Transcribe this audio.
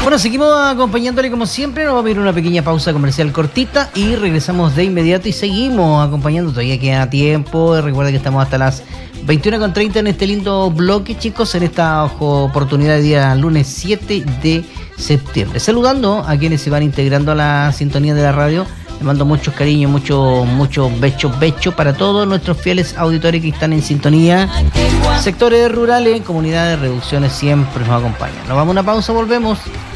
Bueno, seguimos acompañándole como siempre. Nos vamos a ir a una pequeña pausa comercial cortita y regresamos de inmediato y seguimos acompañando. Todavía queda tiempo. Recuerda que estamos hasta las 21:30 en este lindo bloque, chicos, en esta oportunidad de día lunes 7 de septiembre. Saludando a quienes se van integrando a la sintonía de la radio. Les mando muchos cariños, muchos bechos para todos nuestros fieles auditores que están en sintonía. Sectores rurales, comunidades, reducciones siempre nos acompañan. Nos vamos a una pausa, volvemos.